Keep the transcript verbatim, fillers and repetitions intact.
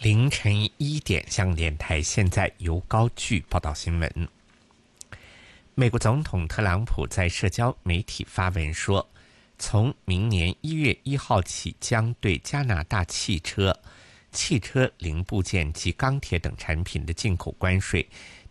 凌晨一点，香港电台现在由高炬报道新闻。美国总统特朗普在社交媒体发文说，从明年一月一号起，将对加拿大汽车、汽车零部件及钢铁等产品的进口关税